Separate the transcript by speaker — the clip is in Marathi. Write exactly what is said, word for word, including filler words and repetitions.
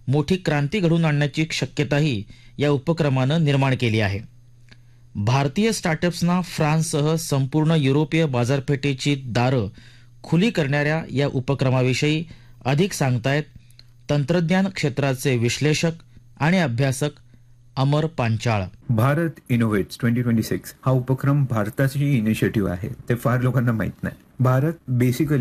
Speaker 1: मोठी क्रांती घडवून आणण्याची शक्यताही या उपक्रमानं निर्माण केली आहे. भारतीय स्टार्टअप्सना फ्रान्ससह संपूर्ण युरोपीय बाजारपेठेची दारं खुली करणाऱ्या या उपक्रमाविषयी अधिक सांगतायत तंत्रज्ञान क्षेत्राचे विश्लेषक आणि अभ्यासक अमर Panchal.
Speaker 2: Bharat इनोव्हेट्स twenty twenty six हा उपक्रम भारताची इनिशिएटिव्ह आहे. ते फार लोकांना माहित नाही. भारत बेसिकली